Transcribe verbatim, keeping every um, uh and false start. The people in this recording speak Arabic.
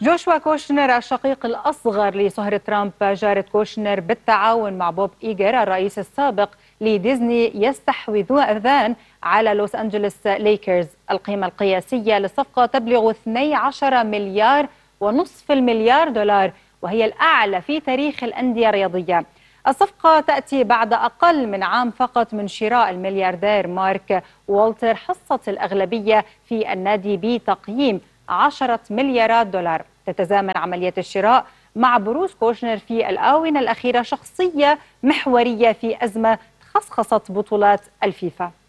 جوشوا كوشنر الشقيق الأصغر لصهر ترامب جاريد كوشنر بالتعاون مع بوب إيجر الرئيس السابق لديزني يستحوذان على لوس أنجلوس ليكرز. القيمة القياسية للصفقة تبلغ اثني عشر مليار ونصف المليار دولار، وهي الأعلى في تاريخ الأندية الرياضية. الصفقة تأتي بعد أقل من عام فقط من شراء الملياردير مارك والتر حصة الأغلبية في النادي بتقييم عشرة مليارات دولار. تتزامن عملية الشراء مع بروز كوشنر في الآونة الأخيرة شخصية محورية في أزمة خصخصت بطولات الفيفا.